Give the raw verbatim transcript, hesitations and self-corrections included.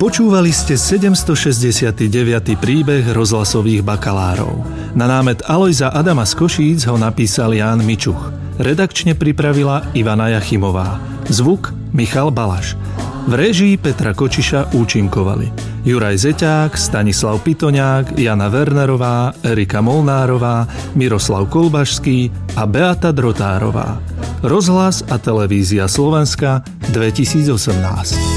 Počúvali ste sedemstošesťdesiaty deviaty príbeh rozhlasových bakalárov. Na námet Alojza Adama z Košíc ho napísal Ján Mičuch. Redakčne pripravila Ivana Jachimová. Zvuk Michal Balaš. V réžii Petra Kočiša účinkovali Juraj Zeťák, Stanislav Pitoňák, Jana Wernerová, Erika Molnárová, Miroslav Kolbašský a Beata Drotárová. Rozhlas a televízia Slovenska dvetisícosemnásť.